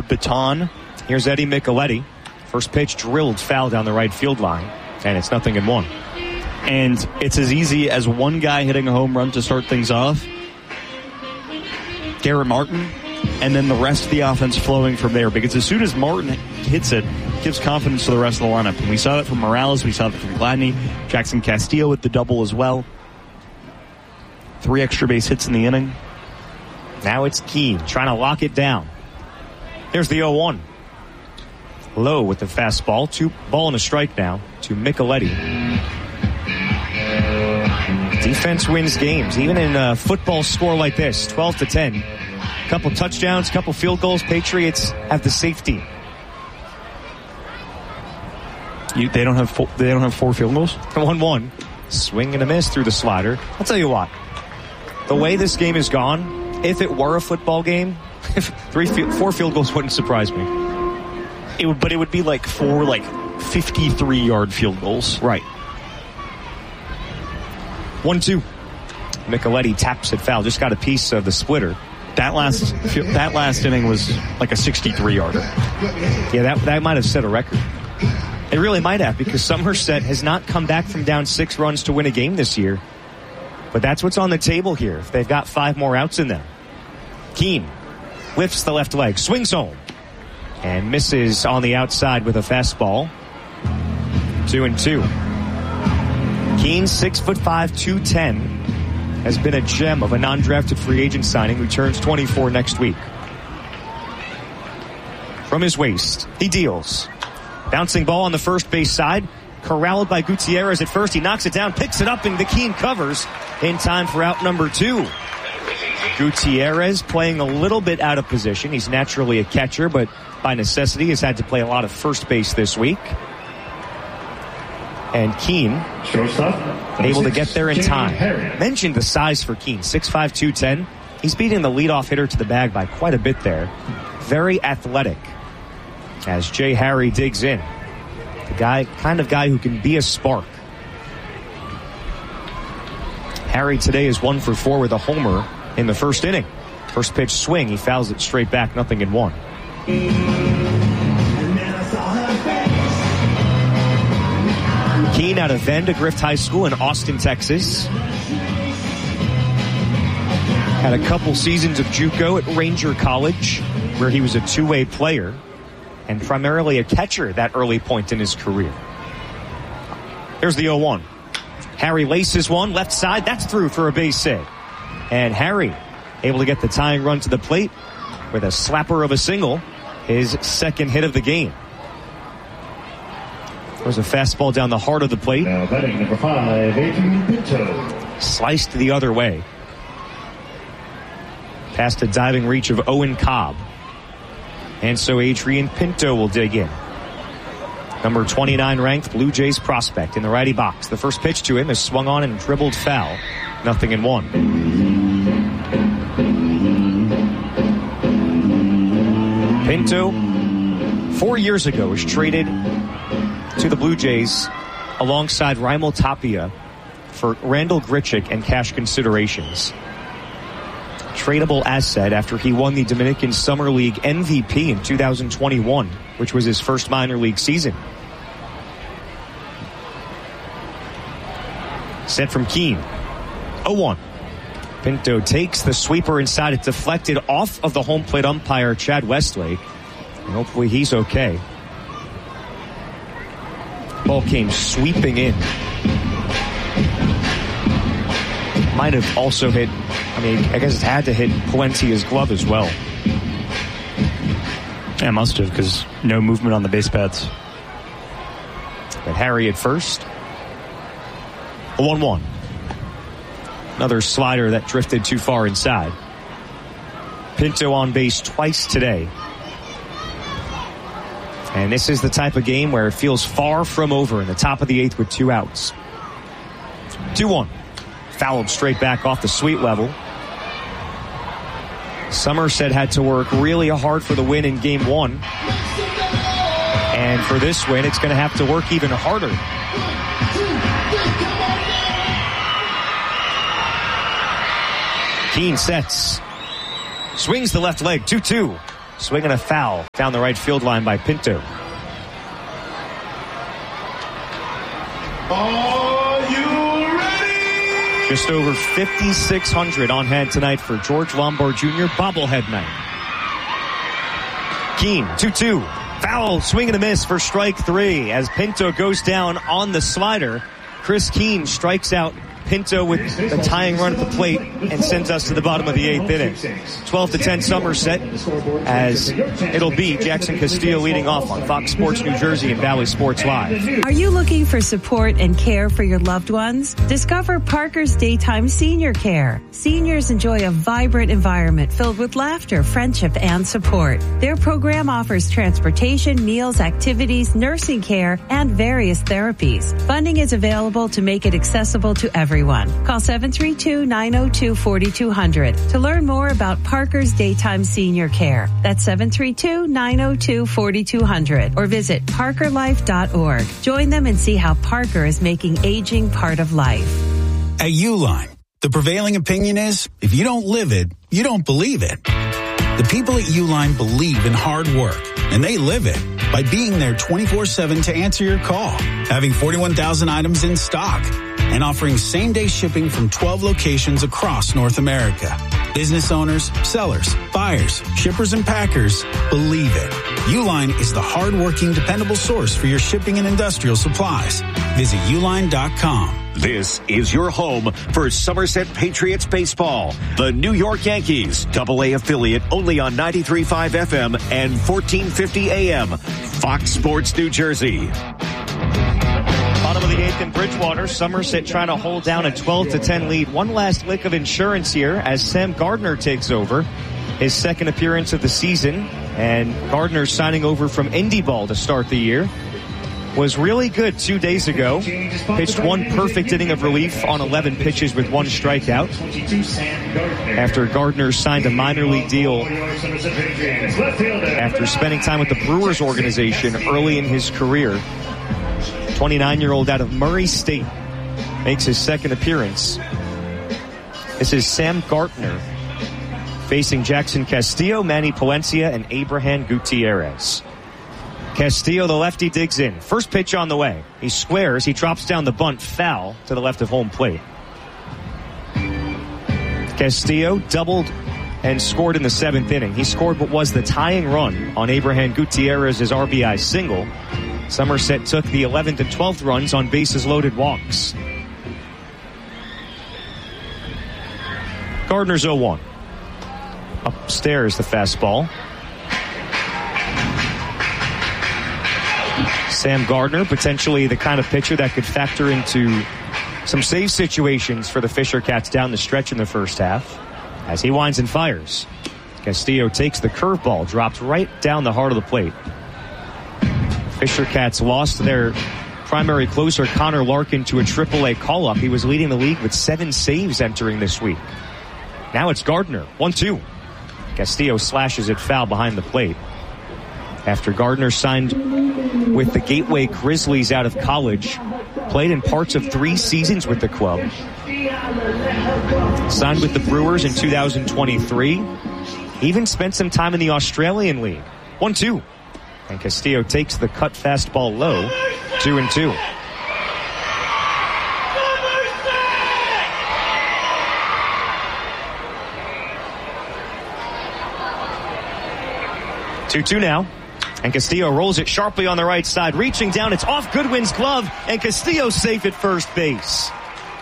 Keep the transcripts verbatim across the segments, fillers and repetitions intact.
baton. Here's Eddie Micheletti. First pitch drilled foul down the right field line, and it's nothing in one. And it's as easy as one guy hitting a home run to start things off, Garrett Martin, and then the rest of the offense flowing from there. Because as soon as Martin hits it, it gives confidence to the rest of the lineup. And we saw that from Morales. We saw that from Gladney. Jackson Castillo with the double as well. Three extra base hits in the inning. Now it's Keene trying to lock it down. Here's the oh one. Low with the fastball. Two ball and a strike now to Micheletti. Defense wins games, even in a football score like this, twelve to ten. Couple touchdowns, couple field goals. Patriots have the safety. You, they don't have four, they don't have four field goals. one one. Swing and a miss through the slider. I'll tell you what. The way this game is gone, if it were a football game, three, four field goals wouldn't surprise me. It would, but it would be like four, like fifty-three yard field goals. Right. one two. Micheletti taps it foul. Just got a piece of the splitter. That last that last inning was like a sixty-three yarder. Yeah, that that might have set a record. It really might have, because Somerset has not come back from down six runs to win a game this year. But that's what's on the table here. If they've got five more outs in them. Keene lifts the left leg, swings home, and misses on the outside with a fastball. Two and two. Keene, six foot five, two ten, has been a gem of a non-drafted free agent signing who turns twenty-four next week. From his waist, he deals. Bouncing ball on the first base side. Corralled by Gutierrez at first. He knocks it down, picks it up, and the Keene covers in time for out number two. Gutierrez playing a little bit out of position. He's naturally a catcher, but by necessity has had to play a lot of first base this week. And Keene able to get there in time. Mentioned the size for Keene, six five, two ten. He's beating the leadoff hitter to the bag by quite a bit there. Very athletic. As Jay Harry digs in. The guy, kind of guy who can be a spark. Harry today is one for four with a homer in the first inning. First pitch swing, he fouls it straight back, nothing in one. Keene out of Vandegrift High School in Austin, Texas. Had a couple seasons of JUCO at Ranger College, where he was a two-way player and primarily a catcher at that early point in his career. Here's the oh one. Harry laces one, left side, that's through for a base hit. And Harry able to get the tying run to the plate with a slapper of a single, his second hit of the game. There's a fastball down the heart of the plate. Now batting number five, Adrian Pinto. Sliced the other way. Past a diving reach of Owen Cobb. And so Adrian Pinto will dig in. Number twenty-nine ranked Blue Jays prospect in the righty box. The first pitch to him is swung on and dribbled foul. Nothing in one. Pinto, four years ago, was traded to the Blue Jays alongside Raimel Tapia for Randall Grichuk and cash considerations. Tradable asset after he won the Dominican Summer League M V P in two thousand twenty-one, which was his first minor league season. Set from Keene. oh one. Pinto takes the sweeper inside. It deflected off of the home plate umpire, Chad Westlake. And hopefully he's okay. Ball came sweeping in. Might have also hit, I mean, I guess it had to hit Palencia's glove as well. Yeah, must have, because no movement on the base pads. But Harry at first. A one one. Another slider that drifted too far inside. Pinto on base twice today. And this is the type of game where it feels far from over in the top of the eighth with two outs. two one. Fouled straight back off the sweet level. Somerset had to work really hard for the win in game one. And for this win, it's going to have to work even harder. Keene sets. Swings the left leg, two two. swinging a foul down the right field line by Pinto. Are you ready? Just over fifty-six hundred on hand tonight for George Lombard Junior bobblehead night. Keene, two two. Foul, swing and a miss for strike three as Pinto goes down on the slider. Chris Keene strikes out Pinto with the tying run at the plate and sends us to the bottom of the eighth inning. twelve to ten Somerset as it'll be Jackson Castillo leading off on Fox Sports New Jersey and Valley Sports Live. Are you looking for support and care for your loved ones? Discover Parker's Daytime Senior Care. Seniors enjoy a vibrant environment filled with laughter, friendship, and support. Their program offers transportation, meals, activities, nursing care, and various therapies. Funding is available to make it accessible to everyone. Call seven three two, nine oh two, four two zero zero to learn more about Parker's Daytime Senior Care. That's seven three two, nine oh two, four two zero zero or visit parker life dot org. Join them and see how Parker is making aging part of life. At Uline, the prevailing opinion is if you don't live it, you don't believe it. The people at Uline believe in hard work, and they live it by being there twenty-four seven to answer your call, having forty-one thousand items in stock, and offering same-day shipping from twelve locations across North America. Business owners, sellers, buyers, shippers, and packers believe it. Uline is the hard-working, dependable source for your shipping and industrial supplies. Visit uline dot com. This is your home for Somerset Patriots baseball. The New York Yankees, double A affiliate only on ninety-three point five F M and fourteen fifty A M. Fox Sports New Jersey. Bottom of the eighth in Bridgewater. Somerset trying to hold down a twelve to ten lead. One last lick of insurance here as Sam Gardner takes over. His second appearance of the season. And Gardner signing over from Indy Ball to start the year. Was really good two days ago. Pitched one perfect inning of relief on eleven pitches with one strikeout. After Gardner signed a minor league deal after spending time with the Brewers organization early in his career. twenty-nine-year-old out of Murray State makes his second appearance. This is Sam Gardner facing Jackson Castillo, Manny Palencia, and Abraham Gutierrez. Castillo, the lefty, digs in. First pitch on the way. He squares. He drops down the bunt, foul to the left of home plate. Castillo doubled and scored in the seventh inning. He scored what was the tying run on Abraham Gutierrez's R B I single. Somerset took the eleventh and twelfth runs on bases loaded walks. Gardner's oh one. Upstairs, the fastball. Sam Gardner, potentially the kind of pitcher that could factor into some save situations for the Fisher Cats down the stretch in the first half. As he winds and fires, Castillo takes the curveball, dropped right down the heart of the plate. Fisher Cats lost their primary closer, Connor Larkin, to a triple A call-up. He was leading the league with seven saves entering this week. Now it's Gardner, one two. Castillo slashes it foul behind the plate. After Gardner signed with the Gateway Grizzlies out of college, played in parts of three seasons with the club. Signed with the Brewers in two thousand twenty-three. Even spent some time in the Australian League. one two. And Castillo takes the cut fastball low. two and two. two two now. And Castillo rolls it sharply on the right side. Reaching down, it's off Goodwin's glove, and Castillo's safe at first base.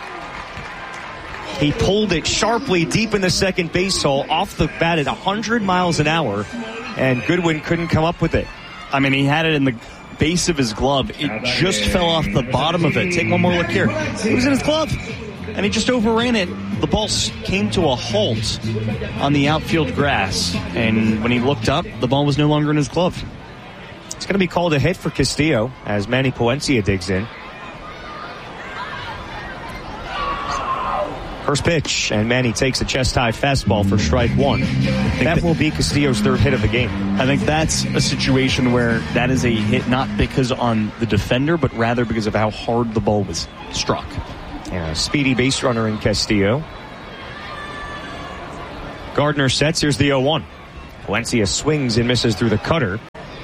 He pulled it sharply deep in the second base hole off the bat at one hundred miles an hour, and Goodwin couldn't come up with it. I mean, he had it in the base of his glove. It just fell off the bottom of it. Take one more look here. It was in his glove, and he just overran it. The ball came to a halt on the outfield grass, and when he looked up, the ball was no longer in his glove. It's going to be called a hit for Castillo as Manny Palencia digs in. First pitch, and Manny takes a chest-high fastball for strike one. That, that will be Castillo's third hit of the game. I think that's a situation where that is a hit not because on the defender, but rather because of how hard the ball was struck. Yeah, speedy base runner in Castillo. Gardner sets. Here's the oh one. Valencia swings and misses through the cutter.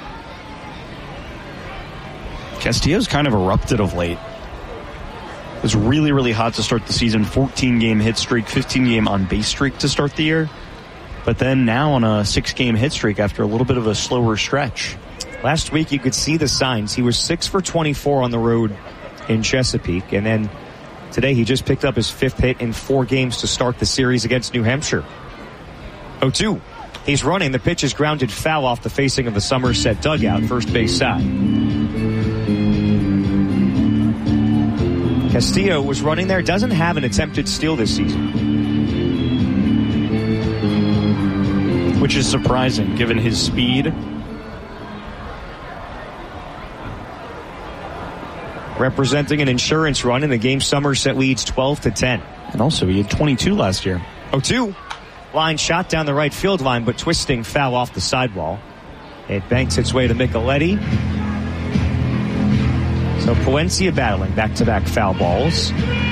Castillo's kind of erupted of late. It was really, really hot to start the season. fourteen-game hit streak, fifteen-game on-base streak to start the year. But then now on a six-game hit streak after a little bit of a slower stretch. Last week you could see the signs. He was six for twenty-four on the road in Chesapeake. And then today he just picked up his fifth hit in four games to start the series against New Hampshire. oh two. He's running. The pitch is grounded foul off the facing of the Somerset dugout, first base side. Castillo was running there. Doesn't have an attempted steal this season, which is surprising given his speed. Representing an insurance run in the game, Somerset leads twelve to ten. And also he had twenty-two last year. oh two. Line shot down the right field line, but twisting foul off the sidewall. It banks its way to Micheletti. So Palencia battling back-to-back foul balls.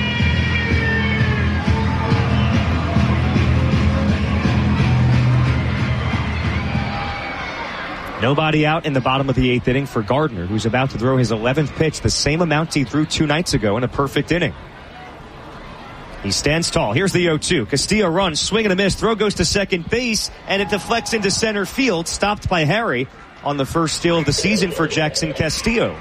Nobody out in the bottom of the eighth inning for Gardner, who's about to throw his eleventh pitch, the same amount he threw two nights ago in a perfect inning. He stands tall. Here's the oh two. Castillo runs, swing and a miss. Throw goes to second base, and it deflects into center field, stopped by Harry on the first steal of the season for Jackson Castillo.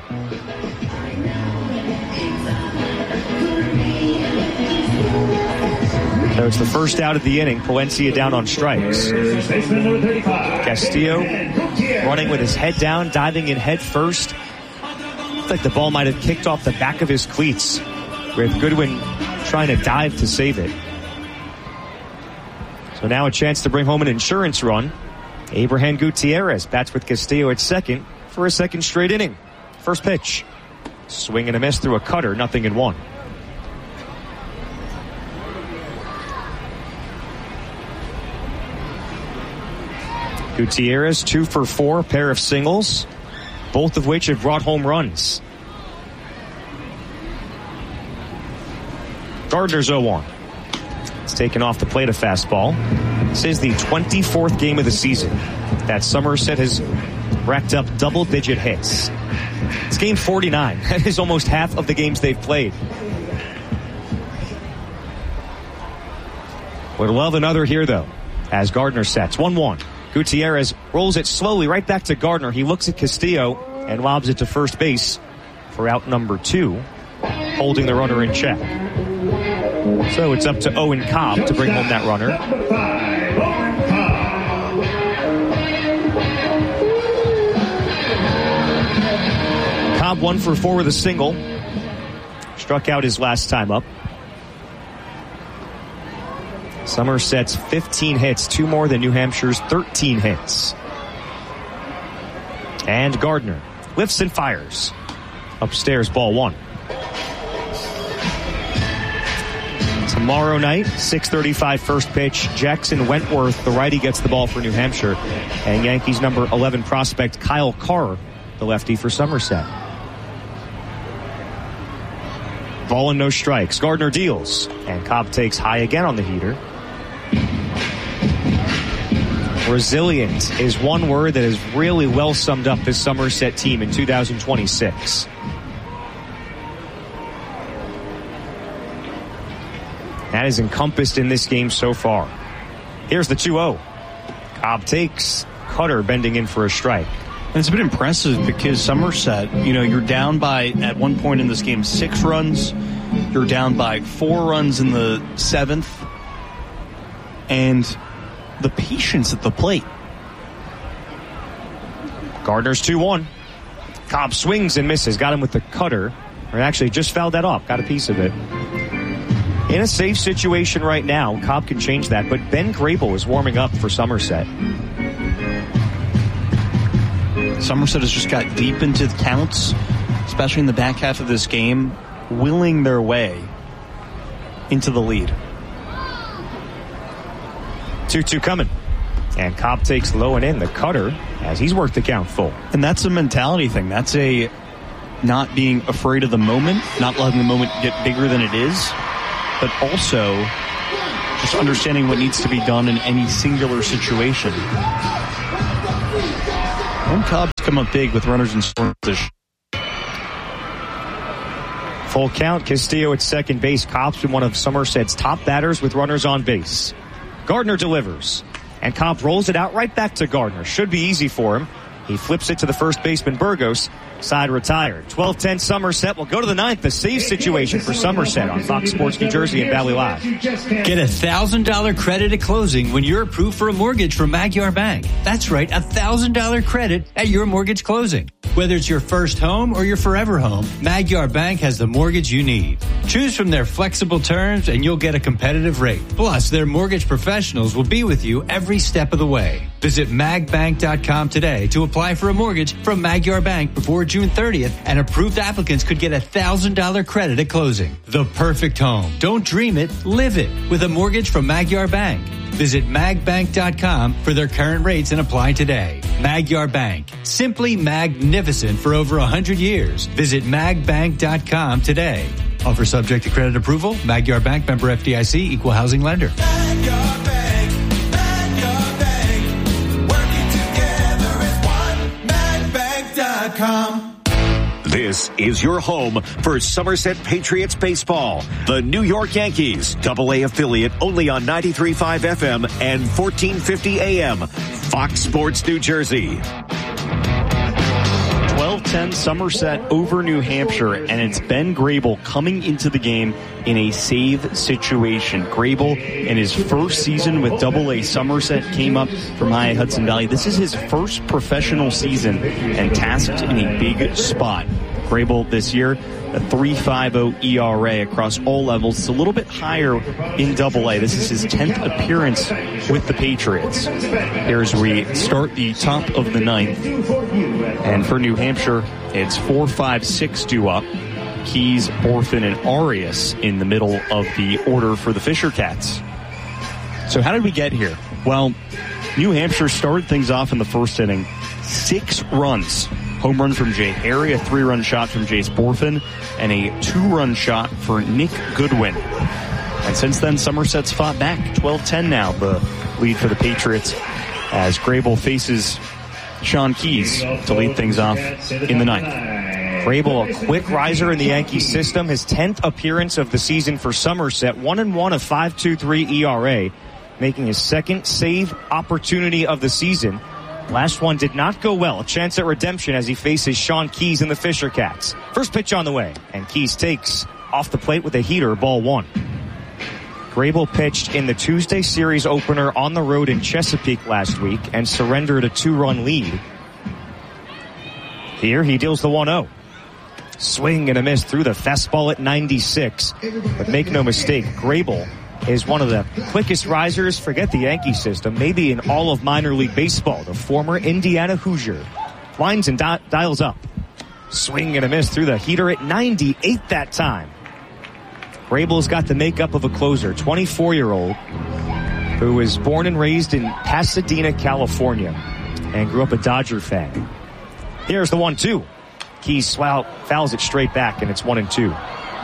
So it's the first out of the inning. Palencia down on strikes. Castillo running with his head down, diving in head first. Looks like the ball might have kicked off the back of his cleats, with Goodwin trying to dive to save it. So now a chance to bring home an insurance run. Abraham Gutierrez bats with Castillo at second for a second straight inning. First pitch. Swing and a miss through a cutter, nothing in one. Gutierrez, two for four, pair of singles, both of which have brought home runs. Gardner's oh one. It's taken off the plate, a fastball. This is the twenty-fourth game of the season that Somerset has racked up double-digit hits. It's game forty-nine. That is almost half of the games they've played. Would love another here, though, as Gardner sets. one one. Gutierrez rolls it slowly right back to Gardner. He looks at Castillo and lobs it to first base for out number two, holding the runner in check. So it's up to Owen Cobb to bring home that runner. Cobb one for four with a single. Struck out his last time up. Somerset's fifteen hits, two more than New Hampshire's thirteen hits. And Gardner lifts and fires. Upstairs, ball one. Tomorrow night, six thirty-five first pitch. Jackson Wentworth, the righty, gets the ball for New Hampshire. And Yankees number eleven prospect Kyle Carr, the lefty for Somerset. Ball and no strikes. Gardner deals. And Cobb takes high again on the heater. Resilient is one word that has really well summed up this Somerset team in two thousand twenty-six. That is encompassed in this game so far. Here's the two oh. Cobb takes. Cutter bending in for a strike. And it's been impressive because Somerset, you know, you're down by, at one point in this game, six runs. You're down by four runs in the seventh. And the patience at the plate. Gardner's two one. Cobb swings and misses. Got him with the cutter. Or actually just fouled that off. Got a piece of it. In a safe situation right now, Cobb can change that. But Ben Grable is warming up for Somerset. Somerset has just got deep into the counts, especially in the back half of this game, willing their way into the lead. two two coming. And Cobb takes low and in the cutter as he's worked the count full. And that's a mentality thing. That's a not being afraid of the moment, not letting the moment get bigger than it is, but also just understanding what needs to be done in any singular situation. Home Cubs come up big with runners in scoring position. Full count, Castillo at second base. Cobb's been one of Somerset's top batters with runners on base. Gardner delivers, and Cobb rolls it out right back to Gardner. Should be easy for him. He flips it to the first baseman, Burgos. Side retired. twelve ten Somerset will go to the ninth. The save situation for Somerset on Fox Sports New Jersey and Valley Live. Get a one thousand dollars credit at closing when you're approved for a mortgage from Magyar Bank. That's right, a one thousand dollars credit at your mortgage closing. Whether it's your first home or your forever home, Magyar Bank has the mortgage you need. Choose from their flexible terms and you'll get a competitive rate. Plus, their mortgage professionals will be with you every step of the way. Visit mag bank dot com today to apply for a mortgage from Magyar Bank before June thirtieth, and approved applicants could get a one thousand dollars credit at closing. The perfect home. Don't dream it, live it with a mortgage from Magyar Bank. Visit mag bank dot com for their current rates and apply today. Magyar Bank. Simply magnificent for over one hundred years. Visit mag bank dot com today. Offer subject to credit approval. Magyar Bank, member F D I C, equal housing lender. Magyar Bank, Magyar Bank, working together as one. mag bank dot com. This is your home for Somerset Patriots baseball. The New York Yankees, double A affiliate only on ninety-three point five F M and fourteen fifty A M. Fox Sports New Jersey. twelve ten Somerset over New Hampshire, and it's Ben Grable coming into the game in a save situation. Grable, in his first season with double A Somerset, came up from high Hudson Valley. This is his first professional season and tasked in a big spot. Grable this year, a three point five oh E R A across all levels. It's a little bit higher in double A. This is his tenth appearance with the Patriots. Here's we start the top of the ninth. And for New Hampshire, it's four five six due up. Keys, Orphan, and Arias in the middle of the order for the Fisher Cats. So how did we get here? Well, New Hampshire started things off in the first inning. Six runs. Home run from Jay Harry, a three-run shot from Jace Borfin, and a two-run shot for Nick Goodwin. And since then, Somerset's fought back. twelve ten now, the lead for the Patriots, as Grable faces Sean Keys to lead things off in the ninth. Grable, a quick riser in the Yankee system, his tenth appearance of the season for Somerset, one and one, a five two three E R A, making his second save opportunity of the season. Last one did not go well. A chance at redemption as he faces Sean Keys and the Fisher Cats. First pitch on the way, and Keys takes off the plate with a heater, ball one. Grable pitched in the Tuesday series opener on the road in Chesapeake last week and surrendered a two-run lead. Here he deals the one oh. Swing and a miss through the fastball at ninety-six. But make no mistake, Grable is one of the quickest risers, forget the Yankee system, maybe in all of minor league baseball. The former Indiana Hoosier winds and di- dials up. Swing and a miss through the heater at ninety-eight that time. Grable's got the makeup of a closer, twenty-four-year-old who was born and raised in Pasadena, California, and grew up a Dodger fan. Here's the one two. Keys fouls it straight back, and it's one and two.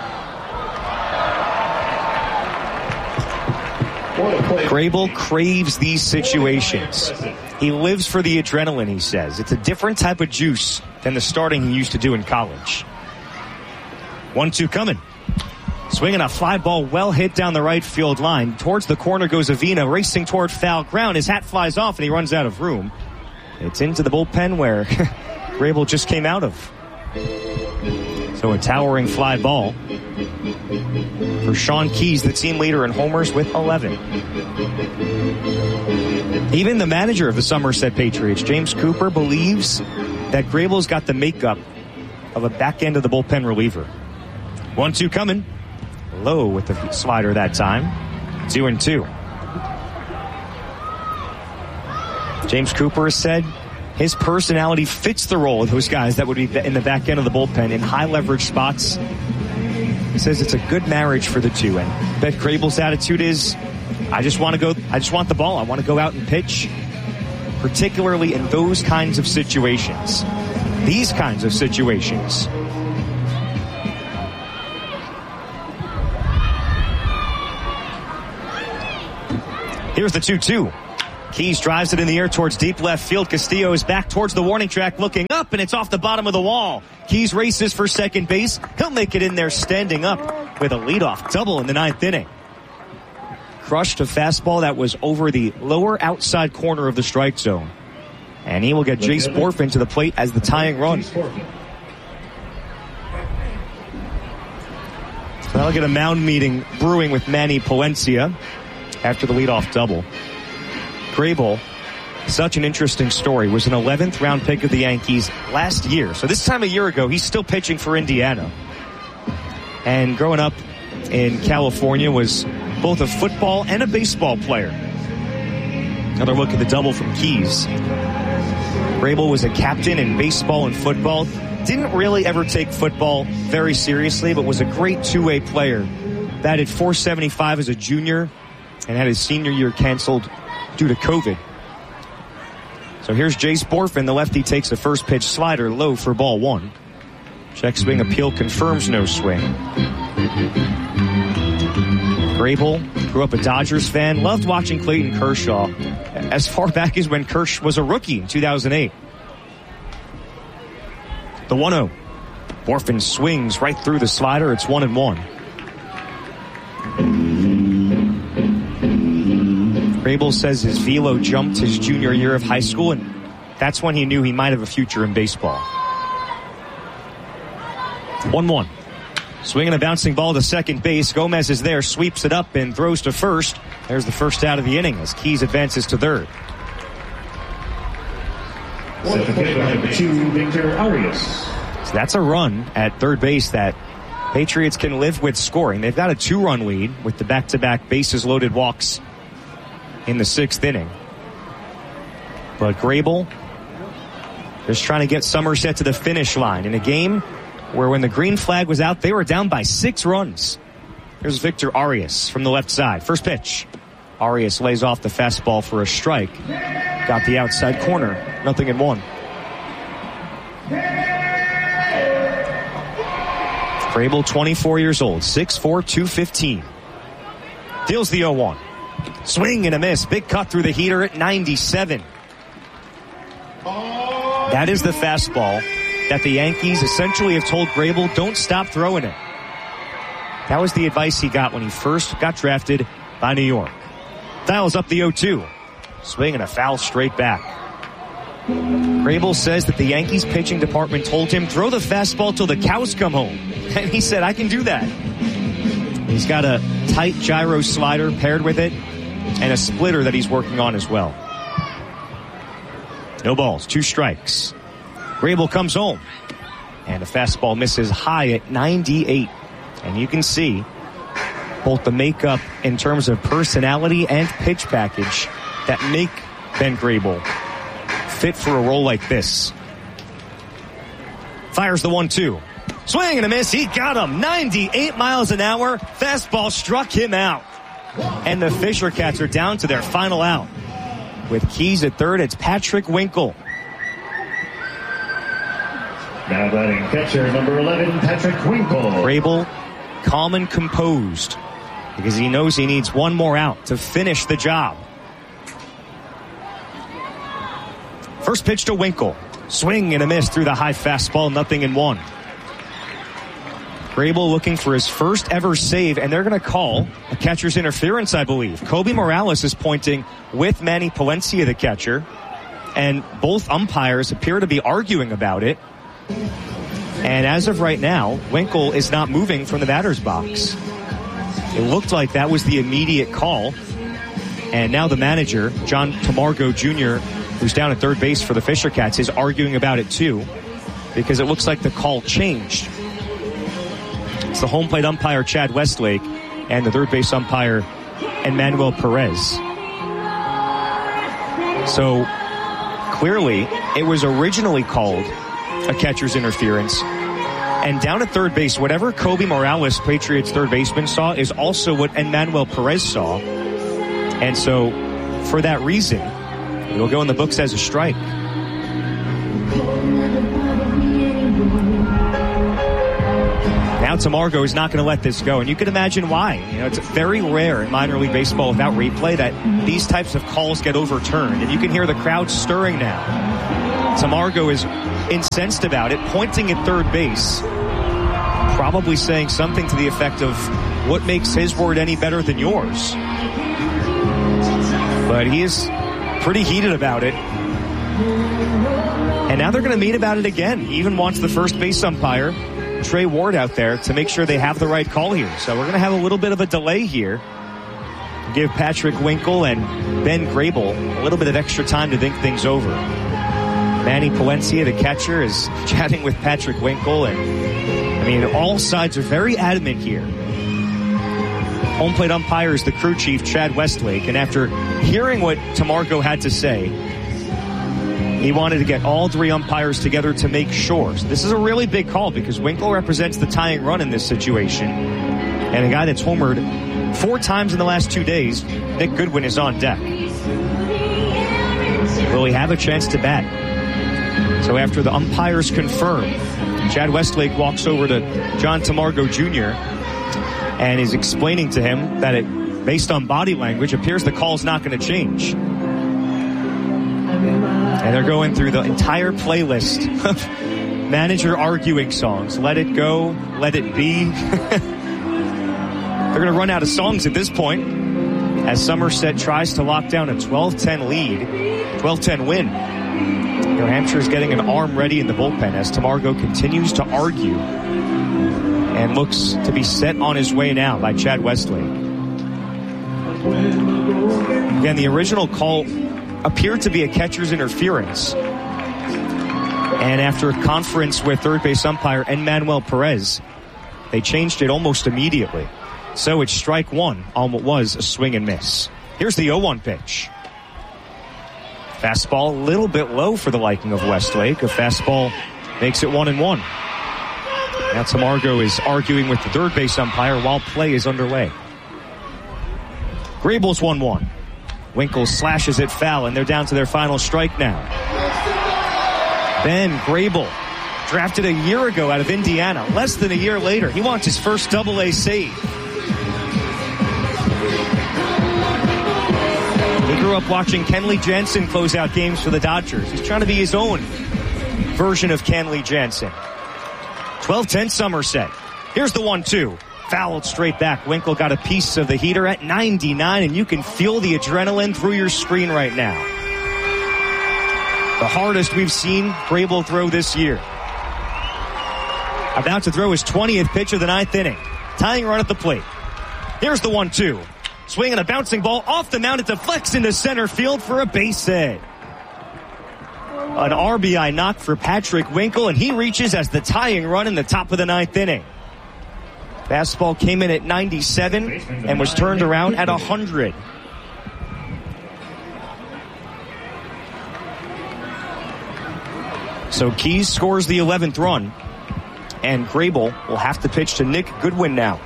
Grable craves these situations. He lives for the adrenaline, he says. It's a different type of juice than the starting he used to do in college. one two coming. Swinging a fly ball well hit down the right field line. Towards the corner goes Avina, racing toward foul ground. His hat flies off and he runs out of room. It's into the bullpen where Grable just came out of. So a towering fly ball for Sean Keys, the team leader in homers with eleven. Even the manager of the Somerset Patriots, James Cooper, believes that Grable's got the makeup of a back end of the bullpen reliever. one two coming. Low with the slider that time. two and two. James Cooper has said his personality fits the role of those guys that would be in the back end of the bullpen in high leverage spots. He says it's a good marriage for the two. And Bet Grable's attitude is, I just want to go, I just want the ball. I want to go out and pitch, particularly in those kinds of situations. These kinds of situations. Here's the two two. Keys drives it in the air towards deep left field. Castillo is back towards the warning track looking up, and it's off the bottom of the wall. Keys races for second base. He'll make it in there standing up with a leadoff double in the ninth inning. Crushed a fastball that was over the lower outside corner of the strike zone. And he will get Jace Borfin to the plate as the tying run. So that'll get a mound meeting brewing with Manny Palencia after the leadoff double. Grable, such an interesting story, was an eleventh round pick of the Yankees last year. So this time a year ago, he's still pitching for Indiana. And growing up in California was both a football and a baseball player. Another look at the double from Keys. Grable was a captain in baseball and football. Didn't really ever take football very seriously, but was a great two-way player. Batted four seventy-five as a junior and had his senior year canceled due to COVID. So here's Jace Borfin. The lefty takes a first pitch slider low for ball one. Check swing appeal confirms no swing. Grable grew up a Dodgers fan, loved watching Clayton Kershaw as far back as when Kersh was a rookie in two thousand eight. The one oh. Borfin swings right through the slider. It's one and one. Grable says his velo jumped his junior year of high school, and that's when he knew he might have a future in baseball. one one. Swinging a bouncing ball to second base. Gomez is there, sweeps it up and throws to first. There's the first out of the inning as Keys advances to third. Two, Victor Arias. So that's a run at third base that Patriots can live with scoring. They've got a two-run lead with the back-to-back bases loaded walks in the sixth inning. But Grable just trying to get Somerset to the finish line in a game where when the green flag was out, they were down by six runs. Here's Victor Arias from the left side. First pitch. Arias lays off the fastball for a strike. Got the outside corner. Nothing in one. Grable, twenty-four years old. six four, two fifteen. Deals the oh one. Swing and a miss. Big cut through the heater at ninety-seven. That is the fastball that the Yankees essentially have told Grable, don't stop throwing it. That was the advice he got when he first got drafted by New York. Dials up the oh two. Swing and a foul straight back. Grable says that the Yankees pitching department told him, throw the fastball till the cows come home. And he said, I can do that. He's got a tight gyro slider paired with it and a splitter that he's working on as well. No balls, two strikes. Grable comes home, and the fastball misses high at ninety-eight. And you can see both the makeup in terms of personality and pitch package that make Ben Grable fit for a role like this. Fires the one two. Swing and a miss. He got him. ninety-eight miles an hour. Fastball struck him out. And the Fisher Cats are down to their final out. With Keys at third, it's Patrick Winkle. Now batting catcher number eleven, Patrick Winkle. Grable, calm and composed, because he knows he needs one more out to finish the job. First pitch to Winkle. Swing and a miss through the high fastball, nothing in one. Grable looking for his first ever save, and they're going to call a catcher's interference, I believe. Kobe Morales is pointing with Manny Palencia, the catcher, and both umpires appear to be arguing about it. And as of right now, Winkle is not moving from the batter's box. It looked like that was the immediate call. And now the manager, John Tamargo Junior, who's down at third base for the Fisher Cats, is arguing about it too, because it looks like the call changed. It's the home plate umpire, Chad Westlake, and the third base umpire, Emmanuel Perez. So clearly, it was originally called a catcher's interference. And down at third base, whatever Kobe Morales, Patriots third baseman, saw is also what Emmanuel Perez saw. And so, for that reason, it will go in the books as a strike. Now Tamargo is not going to let this go, and you can imagine why. You know, it's very rare in minor league baseball without replay that these types of calls get overturned, and you can hear the crowd stirring now. Tamargo is incensed about it, pointing at third base, probably saying something to the effect of, what makes his word any better than yours? But he is pretty heated about it. And now they're going to meet about it again. He even wants the first base umpire, Trey Ward, out there to make sure they have the right call here. So we're going to have a little bit of a delay here. Give Patrick Winkle and Ben Grable a little bit of extra time to think things over. Manny Palencia, the catcher, is chatting with Patrick Winkle. And, I mean, all sides are very adamant here. Home plate umpire is the crew chief, Chad Westlake. And after hearing what Tamargo had to say, he wanted to get all three umpires together to make sure. So this is a really big call because Winkle represents the tying run in this situation. And a guy that's homered four times in the last two days, Nick Goodwin, is on deck. Will he have a chance to bat? So after the umpires confirm, Chad Westlake walks over to John Tamargo Junior and is explaining to him that it, based on body language, appears the call's not going to change. And they're going through the entire playlist of manager arguing songs. Let It Go, Let It Be. They're going to run out of songs at this point as Somerset tries to lock down a twelve ten lead, twelve ten win. New Hampshire is getting an arm ready in the bullpen as Tamargo continues to argue and looks to be set on his way now by Chad Westlake. Again, the original call appeared to be a catcher's interference. And after a conference with third base umpire Enmanuel Perez, they changed it almost immediately. So it's strike one on what was a swing and miss. Here's the oh one pitch. Fastball a little bit low for the liking of Westlake. A fastball makes it one and one. Now Tamargo is arguing with the third base umpire while play is underway. Grable's one one. Winkle slashes it foul, and they're down to their final strike now. Ben Grable, drafted a year ago out of Indiana. Less than a year later, he wants his first double A save. He grew up watching Kenley Jansen close out games for the Dodgers. He's trying to be his own version of Kenley Jansen. twelve ten Somerset. Here's the one two. Fouled straight back. Winkle got a piece of the heater at ninety-nine, and you can feel the adrenaline through your screen right now. The hardest we've seen Grable throw this year. About to throw his twentieth pitch of the ninth inning. Tying run at the plate. Here's the one two. Swinging a bouncing ball off the mound. It deflects into center field for a base hit. An R B I knock for Patrick Winkle, and he reaches as the tying run in the top of the ninth inning. Fastball came in at ninety-seven and was turned around at one hundred. So Keys scores the eleventh run, and Grable will have to pitch to Nick Goodwin now.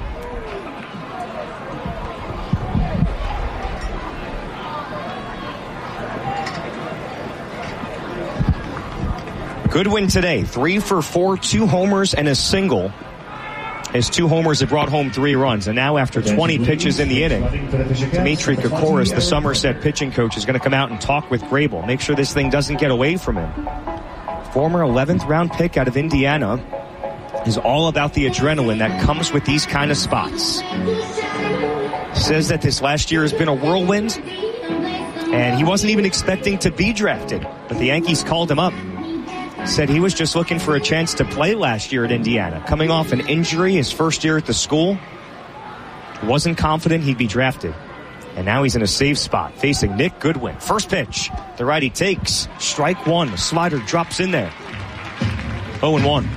Goodwin today, three for four, two homers and a single. His two homers have brought home three runs. And now after twenty pitches in the inning, Dimitri Kokoris, the Somerset pitching coach, is going to come out and talk with Grable. Make sure this thing doesn't get away from him. Former eleventh round pick out of Indiana is all about the adrenaline that comes with these kind of spots. Says that this last year has been a whirlwind, and he wasn't even expecting to be drafted. But the Yankees called him up. Said he was just looking for a chance to play last year at Indiana. Coming off an injury his first year at the school. Wasn't confident he'd be drafted. And now he's in a safe spot facing Nick Goodwin. First pitch. The righty takes. Strike one. The slider drops in there. oh and one.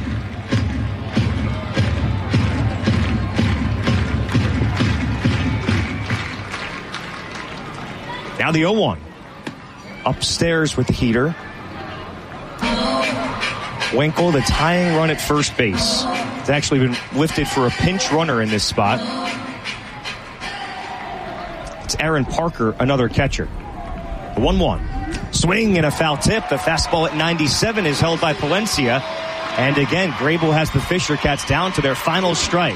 Now the oh one. Upstairs with the heater. Winkle, the tying run at first base. It's actually been lifted for a pinch runner in this spot. It's Aaron Parker, another catcher. one one. Swing and a foul tip. The fastball at ninety-seven is held by Palencia. And again, Grable has the Fisher Cats down to their final strike.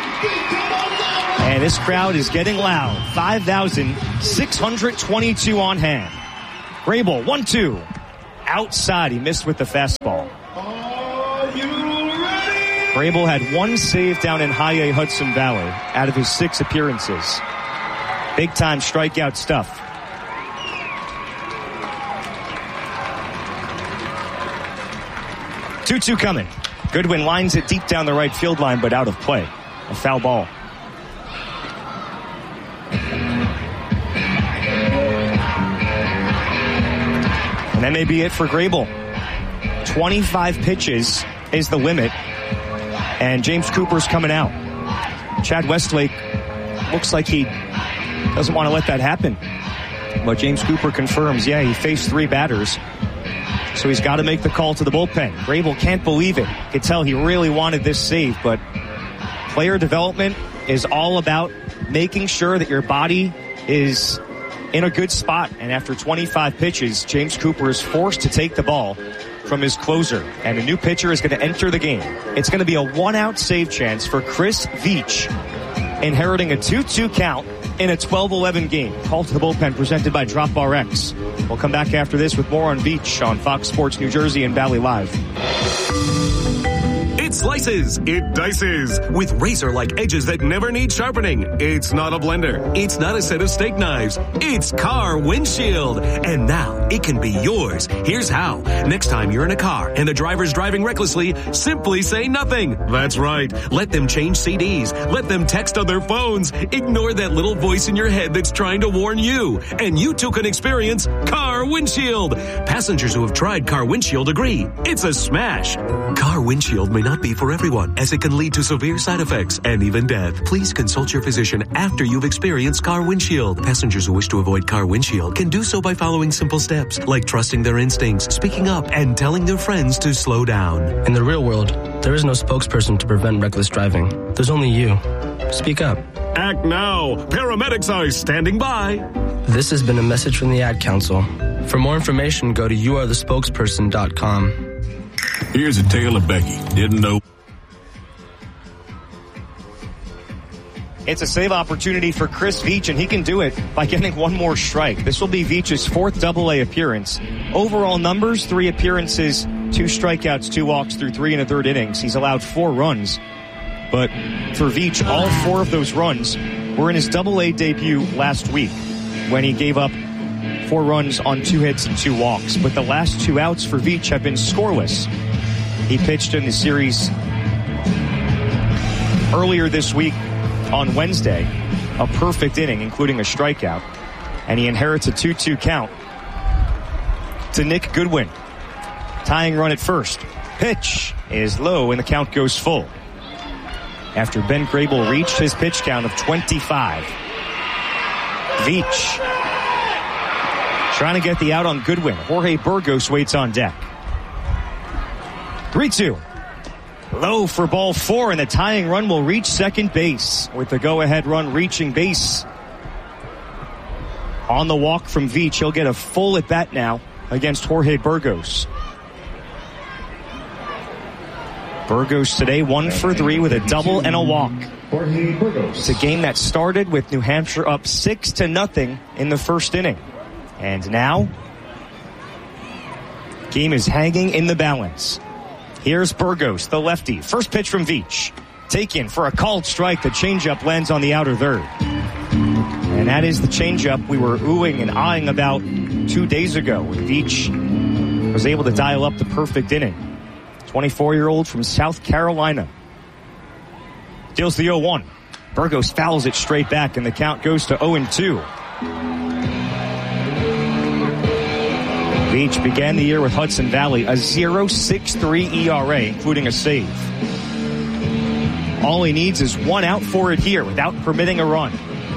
And this crowd is getting loud. five thousand six hundred twenty-two on hand. Grable, one two. Outside, he missed with the fastball. Grable had one save down in High A Hudson Valley out of his six appearances. Big time strikeout stuff. two two coming. Goodwin lines it deep down the right field line, but out of play. A foul ball. And that may be it for Grable. twenty-five pitches is the limit. And James Cooper's coming out. Chad Westlake looks like he doesn't want to let that happen. But James Cooper confirms, yeah, he faced three batters. So he's got to make the call to the bullpen. Grable can't believe it. You could tell he really wanted this save, but player development is all about making sure that your body is in a good spot. And after twenty-five pitches, James Cooper is forced to take the ball from his closer. And a new pitcher is going to enter the game. It's going to be a one-out save chance for Chris Veach, inheriting a two two count in a twelve eleven game. Call to the bullpen presented by Drop R X. We'll come back after this with more on Veach on Fox Sports New Jersey and Valley Live. It slices, it dices, with razor-like edges that never need sharpening. It's not a blender. It's not a set of steak knives. It's Car Windshield. And now it can be yours. Here's how. Next time you're in a car and the driver's driving recklessly, simply say nothing. That's right. Let them change C Ds. Let them text on their phones. Ignore that little voice in your head that's trying to warn you. And you too can experience Car Windshield. Passengers who have tried Car Windshield agree. It's a smash. Car Windshield may not be for everyone, as it can lead to severe side effects and even death. Please consult your physician after you've experienced Car Windshield. Passengers who wish to avoid Car Windshield can do so by following simple steps, like trusting their instincts, speaking up, and telling their friends to slow down. In the real world, there is no spokesperson to prevent reckless driving. There's only you. Speak up. Act now. Paramedics are standing by. This has been a message from the Ad Council. For more information, go to you are the spokesperson dot com. Here's a tale of Becky. Didn't know. It's a save opportunity for Chris Veach, and he can do it by getting one more strike. This will be Veach's fourth double A appearance. Overall numbers, three appearances, two strikeouts, two walks through three and a third innings. He's allowed four runs. But for Veach, all four of those runs were in his double A debut last week when he gave up four runs on two hits and two walks. But the last two outs for Veach have been scoreless. He pitched in the series earlier this week on Wednesday, a perfect inning, including a strikeout. And he inherits a two two count to Nick Goodwin. Tying run at first. Pitch is low and the count goes full. After Ben Grable reached his pitch count of twenty-five. Veach trying to get the out on Goodwin. Jorge Burgos waits on deck. three two. Low for ball four, and the tying run will reach second base with the go-ahead run reaching base. On the walk from Veach, he'll get a full at-bat now against Jorge Burgos. Burgos today one for three with a double and a walk. It's a game that started with New Hampshire up six to nothing in the first inning. And now, game is hanging in the balance. Here's Burgos, the lefty. First pitch from Veach. Taken for a called strike. The changeup lands on the outer third. And that is the changeup we were oohing and eyeing about two days ago when Veach was able to dial up the perfect inning. twenty-four-year-old from South Carolina. Deals the oh one. Burgos fouls it straight back, and the count goes to oh and two. Veach began the year with Hudson Valley, a point oh six three E R A, including a save. All he needs is one out for it here without permitting a run.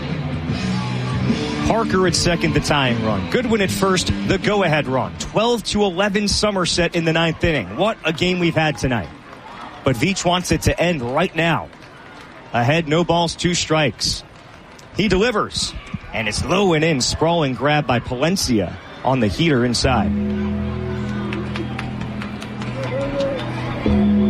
Parker at second, the tying run. Goodwin at first, the go-ahead run. twelve to eleven Somerset in the ninth inning. What a game we've had tonight. But Veach wants it to end right now. Ahead, no balls, two strikes. He delivers. And it's low and in, sprawling grab by Palencia on the heater inside.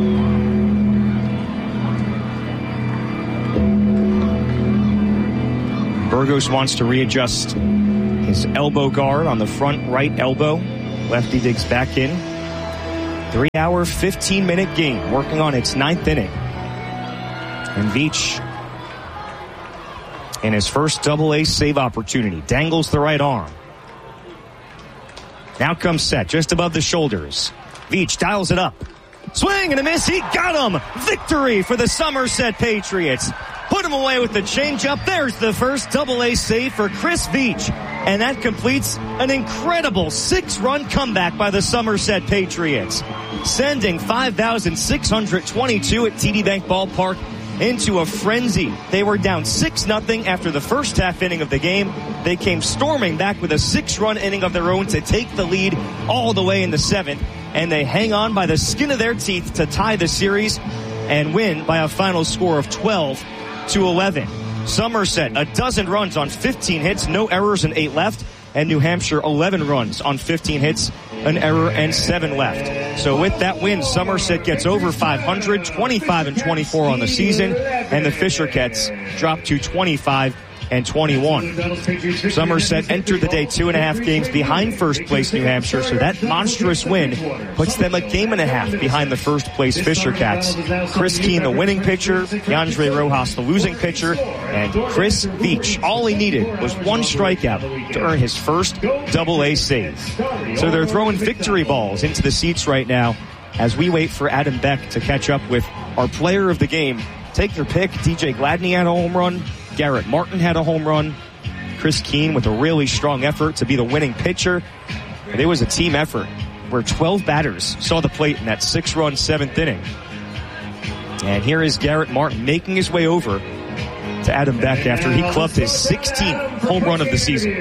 Burgos wants to readjust his elbow guard on the front right elbow. Lefty digs back in. Three-hour, fifteen-minute game, working on its ninth inning. And Veach, in his first double-A save opportunity, dangles the right arm. Now comes Set, just above the shoulders. Veach dials it up. Swing and a miss. He got him. Victory for the Somerset Patriots. Put him away with the changeup. There's the first double-A save for Chris Veach. And that completes an incredible six-run comeback by the Somerset Patriots, sending five thousand six hundred twenty-two at T D Bank Ballpark into a frenzy. They were down six nothing after the first half inning of the game. They came storming back with a six-run inning of their own to take the lead all the way in the seventh. And they hang on by the skin of their teeth to tie the series and win by a final score of twelve to eleven. Somerset, a dozen runs on fifteen hits, no errors and eight left. And New Hampshire, eleven runs on fifteen hits, an error and seven left. So with that win, Somerset gets over five hundred, twenty-five and twenty-four on the season. And the Fisher Cats drop to twenty-five and twenty-one. Somerset entered the day two and a half games behind first place New Hampshire, so that monstrous win puts them a game and a half behind the first place Fisher Cats. Chris Keene, the winning pitcher, DeAndre Rojas, the losing pitcher, and Chris Veach. All he needed was one strikeout to earn his first double-A save. So they're throwing victory balls into the seats right now as we wait for Adam Beck to catch up with our player of the game. Take your pick. D J Gladney had a home run. Garrett Martin had a home run. Chris Keene with a really strong effort to be the winning pitcher. And it was a team effort where twelve batters saw the plate in that six-run seventh inning. And here is Garrett Martin making his way over to Adam Beck after he clubbed his sixteenth home run of the season.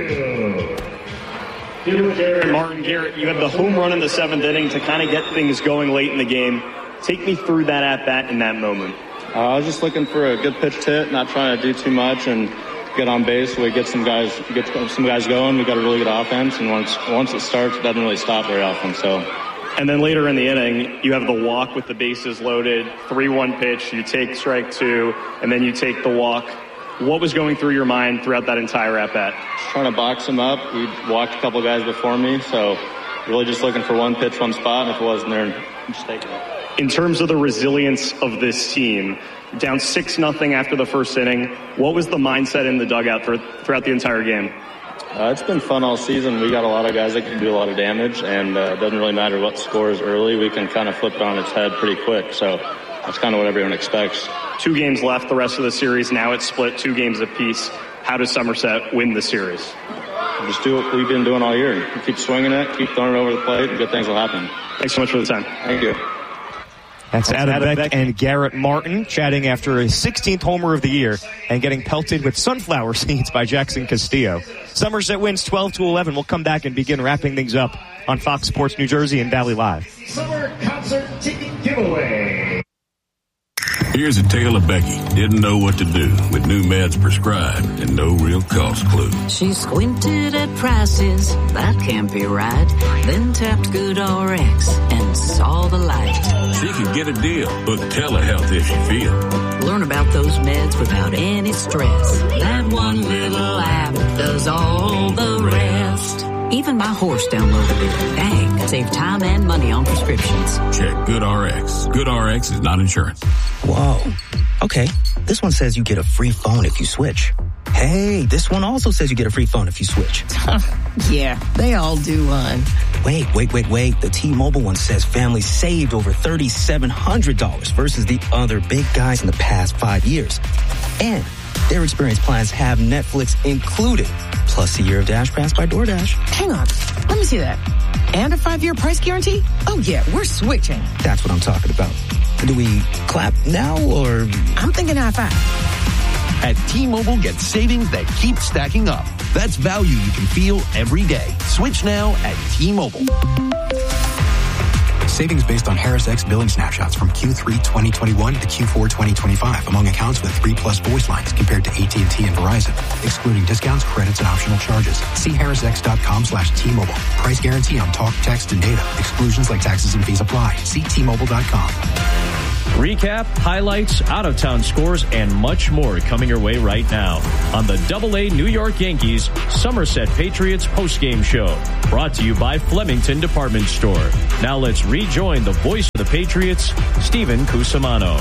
Martin, Garrett, you had the home run in the seventh inning to kind of get things going late in the game. Take me through that at-bat in that moment. Uh, I was just looking for a good pitch to hit, not trying to do too much and get on base. We get some guys, get some guys going. We got a really good offense, and once once it starts, it doesn't really stop very often. So, and then later in the inning, you have the walk with the bases loaded, three one pitch. You take strike two, and then you take the walk. What was going through your mind throughout that entire at bat? Trying to box him up. He walked a couple guys before me, so really just looking for one pitch, one spot. And if it wasn't there, just take it. In terms of the resilience of this team, down six nothing after the first inning, what was the mindset in the dugout for, throughout the entire game? Uh, it's been fun all season. We got a lot of guys that can do a lot of damage, and uh, it doesn't really matter what score is early. We can kind of flip it on its head pretty quick, so that's kind of what everyone expects. Two games left the rest of the series. Now it's split two games apiece. How does Somerset win the series? We'll just do what we've been doing all year. Keep swinging it, keep throwing it over the plate, and good things will happen. Thanks so much for the time. Thank you. That's Adam, Adam Beck, Beck and Garrett Martin chatting after his sixteenth homer of the year and getting pelted with sunflower seeds by Jackson Castillo. Somerset wins twelve to eleven. We'll come back and begin wrapping things up on Fox Sports New Jersey and Valley Live. Summer concert ticket giveaway. Here's a tale of Becky. Didn't know what to do with new meds prescribed and no real cost clue. She squinted at prices, that can't be right. Then tapped GoodRx and saw the light. She could get a deal, book telehealth if she feel. Learn about those meds without any stress. That one little app does all the rest. Even my horse downloaded it. Dang, save time and money on prescriptions. Check GoodRx. GoodRx is not insurance. Whoa. Okay. This one says you get a free phone if you switch. Hey, this one also says you get a free phone if you switch. Yeah, they all do, hon. Wait, wait, wait, wait. The T-Mobile one says families saved over three thousand seven hundred dollars versus the other big guys in the past five years. And their experience plans have Netflix included, plus a year of Dash Pass by DoorDash. Hang on. Let me see that. And a five-year price guarantee? Oh, yeah, we're switching. That's what I'm talking about. Do we clap now, or? I'm thinking high five. At T-Mobile, get savings that keep stacking up. That's value you can feel every day. Switch now at T-Mobile. Savings based on Harris X billing snapshots from Q three twenty twenty-one to Q four twenty twenty-five among accounts with three plus voice lines compared to A T and T and Verizon, excluding discounts, credits, and optional charges. See harrisx.com slash T-Mobile. Price guarantee on talk, text, and data. Exclusions like taxes and fees apply. See T Mobile dot com. Recap, highlights, out-of-town scores, and much more coming your way right now on the Double A New York Yankees Somerset Patriots postgame show. Brought to you by Flemington Department Store. Now let's rejoin the voice of the Patriots, Stephen Cusimano.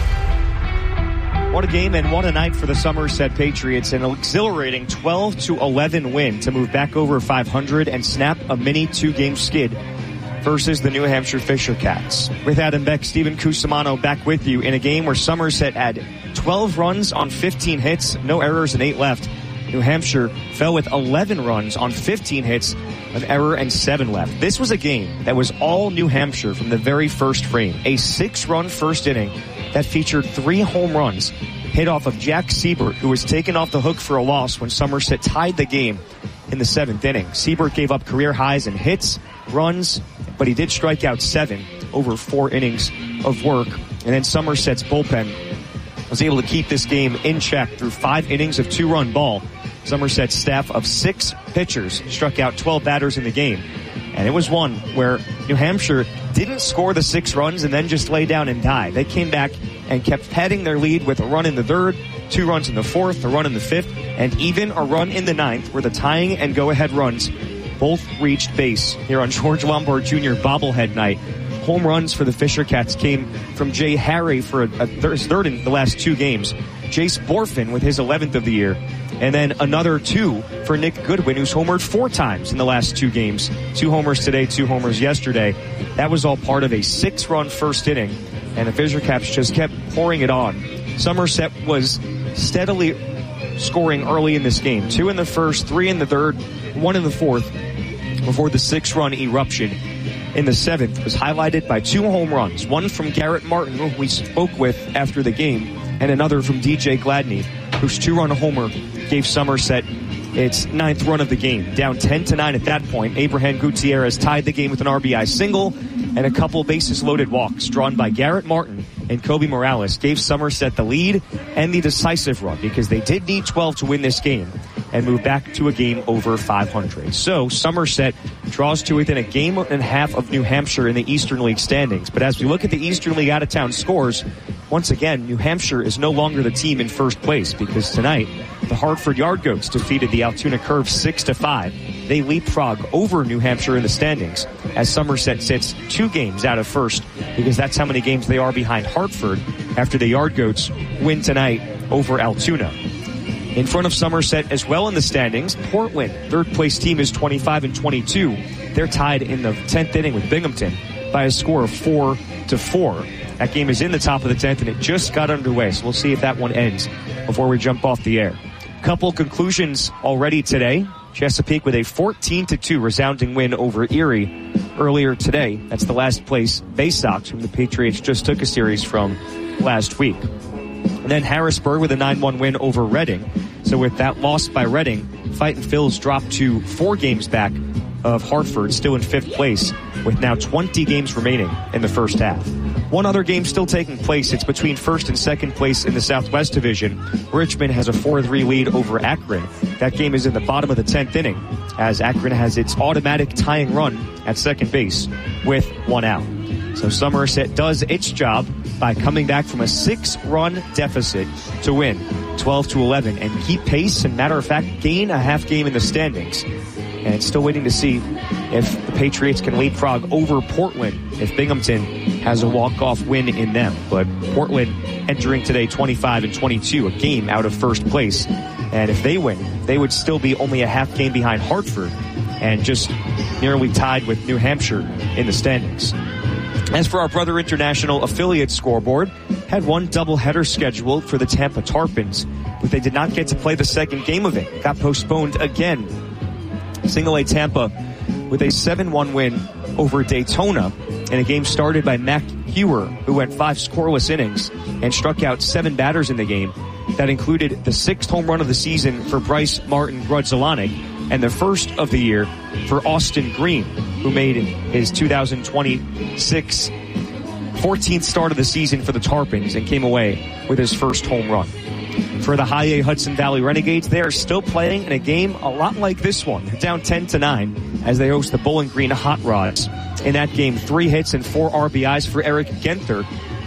What a game and what a night for the Somerset Patriots. An exhilarating twelve to eleven win to move back over five hundred and snap a mini two-game skid versus the New Hampshire Fisher Cats. With Adam Beck, Stephen Cusimano back with you in a game where Somerset had twelve runs on fifteen hits, no errors and eight left. New Hampshire fell with eleven runs on fifteen hits, an error and seven left. This was a game that was all New Hampshire from the very first frame. A six-run first inning that featured three home runs hit off of Jack Siebert, who was taken off the hook for a loss when Somerset tied the game in the seventh inning. Siebert gave up career highs in hits, runs, but he did strike out seven over four innings of work. And then Somerset's bullpen was able to keep this game in check through five innings of two-run ball. Somerset's staff of six pitchers struck out twelve batters in the game. And it was one where New Hampshire didn't score the six runs and then just lay down and die. They came back and kept padding their lead with a run in the third, two runs in the fourth, a run in the fifth, and even a run in the ninth, where the tying and go-ahead runs both reached base here on George Lombard Junior bobblehead night. Home runs for the Fisher Cats came from Jay Harry for a, a th- third in the last two games. Jace Borfin with his eleventh of the year. And then another two for Nick Goodwin, who's homered four times in the last two games. Two homers today, two homers yesterday. That was all part of a six-run first inning, and the Fisher Cats just kept pouring it on. Somerset was steadily scoring early in this game. Two in the first, three in the third, one in the fourth, before the six-run eruption in the seventh was highlighted by two home runs. One from Garrett Martin, who we spoke with after the game, and another from D J Gladney, whose two-run homer gave Somerset its ninth run of the game. Down ten to nine at that point, Abraham Gutierrez tied the game with an R B I single, and a couple bases-loaded walks drawn by Garrett Martin and Kobe Morales gave Somerset the lead and the decisive run, because they did need twelve to win this game and move back to a game over five hundred. So Somerset draws to within a game and a half of New Hampshire in the Eastern League standings. But as we look at the Eastern League out-of-town scores, once again, New Hampshire is no longer the team in first place, because tonight the Hartford Yard Goats defeated the Altoona Curve six to five. They leapfrog over New Hampshire in the standings as Somerset sits two games out of first, because that's how many games they are behind Hartford after the Yard Goats win tonight over Altoona. In front of Somerset as well in the standings, Portland, third place team, is twenty-five and twenty-two. They're tied in the tenth inning with Binghamton by a score of four to four. That game is in the top of the tenth, and it just got underway, so we'll see if that one ends before we jump off the air. Couple conclusions already today. Chesapeake with a fourteen to two resounding win over Erie earlier today. That's the last place Bay Sox, whom the Patriots just took a series from last week. And then Harrisburg with a nine one win over Reading. So with that loss by Reading, Fightin' Phils dropped to four games back of Hartford, still in fifth place, with now twenty games remaining in the first half. One other game still taking place. It's between first and second place in the Southwest Division. Richmond has a four three lead over Akron. That game is in the bottom of the tenth inning, as Akron has its automatic tying run at second base with one out. So Somerset does its job by coming back from a six-run deficit to win twelve to eleven and keep pace, and matter of fact, gain a half game in the standings. And still waiting to see if the Patriots can leapfrog over Portland if Binghamton has a walk-off win in them. But Portland entering today twenty-five and twenty-two, a game out of first place. And if they win, they would still be only a half game behind Hartford and just nearly tied with New Hampshire in the standings. As for our Brother International affiliate scoreboard, had one doubleheader scheduled for the Tampa Tarpons, but they did not get to play the second game of it. It got postponed again. Single A Tampa with a seven one win over Daytona in a game started by Mac Hewer, who went five scoreless innings and struck out seven batters in the game. That included the sixth home run of the season for Bryce Martin Grudzelanek and the first of the year for Austin Green, who made his two thousand twenty-six fourteenth start of the season for the Tarpons and came away with his first home run. For the High A Hudson Valley Renegades, they are still playing in a game a lot like this one. They're down ten to nine as they host the Bowling Green Hot Rods. In that game, three hits and four R B Is for Eric Genther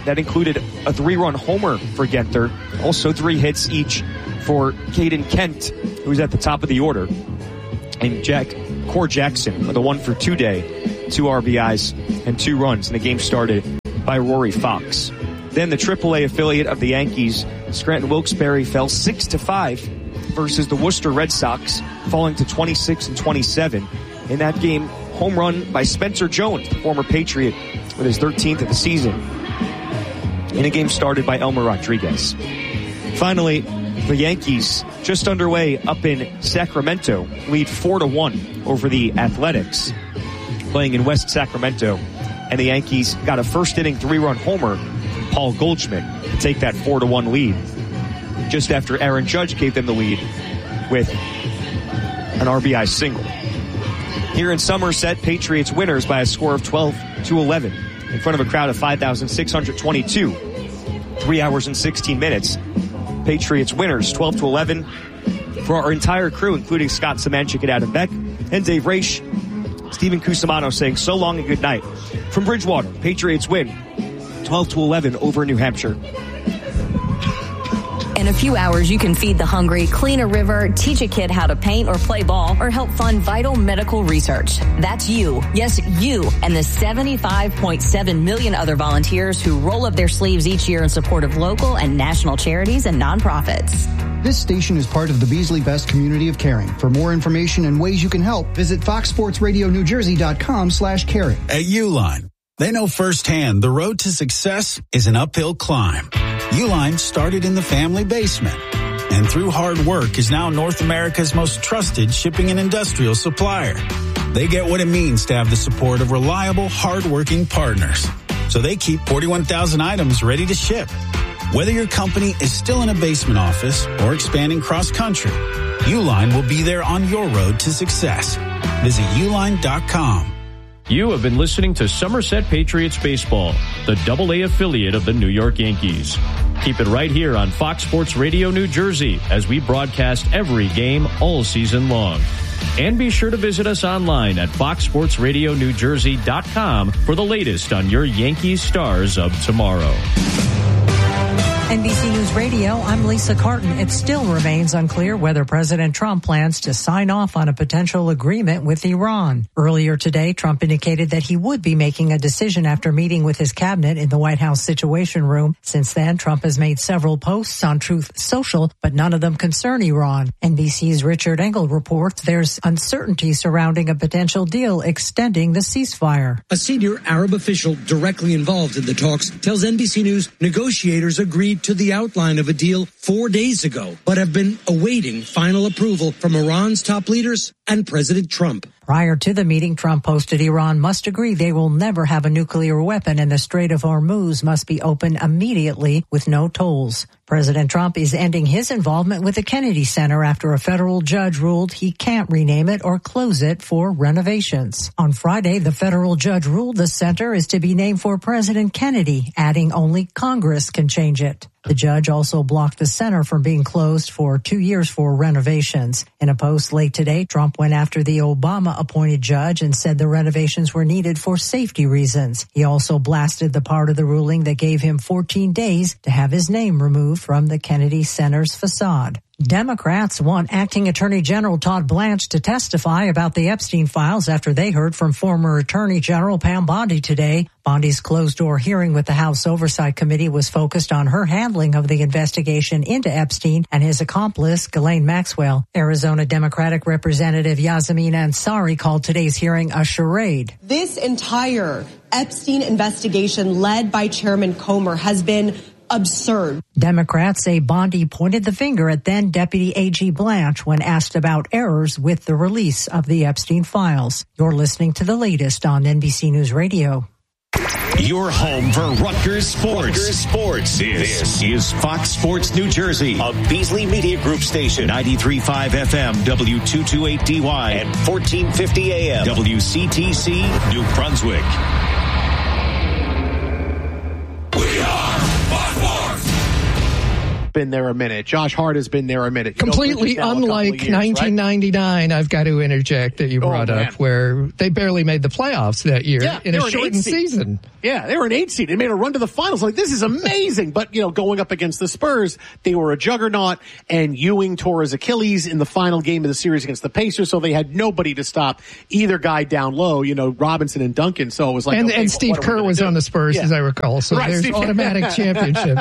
That included a three-run homer for Genther. Also three hits each for Caden Kent, who's at the top of the order. And Jack Core Jackson with a one for two day, two R B Is and two runs. And the game started by Rory Fox. Then the triple A affiliate of the Yankees, Scranton Wilkes-Barre, fell six to five versus the Worcester Red Sox, falling to twenty-six and twenty-seven. In that game, home run by Spencer Jones, the former Patriot, with his thirteenth of the season. In a game started by Elmer Rodriguez. Finally, the Yankees, just underway up in Sacramento, lead four to one over the Athletics, playing in West Sacramento. And the Yankees got a first inning three-run homer from Paul Goldschmidt to take that four to one lead, just after Aaron Judge gave them the lead with an R B I single. Here in Somerset, Patriots winners by a score of twelve to eleven in front of a crowd of five thousand six hundred twenty-two. Three hours and sixteen minutes. Patriots winners twelve to eleven for our entire crew, including Scott Semanchik and Adam Beck and Dave Raish. Stephen Cusimano saying so long and good night. From Bridgewater, Patriots win twelve to eleven over New Hampshire. In a few hours, you can feed the hungry, clean a river, teach a kid how to paint or play ball, or help fund vital medical research. That's you. Yes, you and the seventy-five point seven million other volunteers who roll up their sleeves each year in support of local and national charities and nonprofits. This station is part of the Beasley Best community of caring. For more information and ways you can help, visit fox sports radio new jersey dot com slash caring. At Uline, they know firsthand the road to success is an uphill climb. Uline started in the family basement and through hard work is now North America's most trusted shipping and industrial supplier. They get what it means to have the support of reliable, hard-working partners. So they keep forty-one thousand items ready to ship. Whether your company is still in a basement office or expanding cross-country, Uline will be there on your road to success. Visit uline dot com. You have been listening to Somerset Patriots Baseball, the double A affiliate of the New York Yankees. Keep it right here on Fox Sports Radio New Jersey as we broadcast every game all season long. And be sure to visit us online at fox sports radio new jersey dot com for the latest on your Yankees stars of tomorrow. N B C News Radio, I'm Lisa Carton. It still remains unclear whether President Trump plans to sign off on a potential agreement with Iran. Earlier today, Trump indicated that he would be making a decision after meeting with his cabinet in the White House Situation Room. Since then, Trump has made several posts on Truth Social, but none of them concern Iran. N B C's Richard Engel reports there's uncertainty surrounding a potential deal extending the ceasefire. A senior Arab official directly involved in the talks tells N B C News negotiators agreed to the outline of a deal four days ago, but have been awaiting final approval from Iran's top leaders and President Trump. Prior to the meeting, Trump posted Iran must agree they will never have a nuclear weapon and the Strait of Hormuz must be opened immediately with no tolls. President Trump is ending his involvement with the Kennedy Center after a federal judge ruled he can't rename it or close it for renovations. On Friday, the federal judge ruled the center is to be named for President Kennedy, adding only Congress can change it. The judge also blocked the center from being closed for two years for renovations. In a post late today, Trump went after the Obama-appointed judge and said the renovations were needed for safety reasons. He also blasted the part of the ruling that gave him fourteen days to have his name removed from the Kennedy Center's facade. Democrats want Acting Attorney General Todd Blanche to testify about the Epstein files after they heard from former Attorney General Pam Bondi today. Bondi's closed-door hearing with the House Oversight Committee was focused on her handling of the investigation into Epstein and his accomplice, Ghislaine Maxwell. Arizona Democratic Representative Yasamin Ansari called today's hearing a charade. This entire Epstein investigation led by Chairman Comer has been absurd. Democrats say Bondi pointed the finger at then Deputy A G Blanche when asked about errors with the release of the Epstein files. You're listening to the latest on N B C News Radio. Your home for Rutgers Sports. Rutgers Sports. This, this is Fox Sports New Jersey, a Beasley Media Group station, ninety-three point five F M, W two twenty-eight D Y, and fourteen fifty A M, W C T C, New Brunswick. been there a minute. Josh Hart has been there a minute. You Completely know, unlike years, nineteen ninety-nine, right? I've got to interject that you brought oh, up, where they barely made the playoffs that year yeah, in a shortened season. Yeah, they were an eight seed. They made a run to the finals. Like, this is amazing. But, you know, going up against the Spurs, they were a juggernaut, and Ewing tore his Achilles in the final game of the series against the Pacers, so they had nobody to stop either guy down low, you know, Robinson and Duncan. So it was like, and, okay, and Steve Kerr was do? on the Spurs, yeah. as I recall. So right, there's Steve. automatic championship.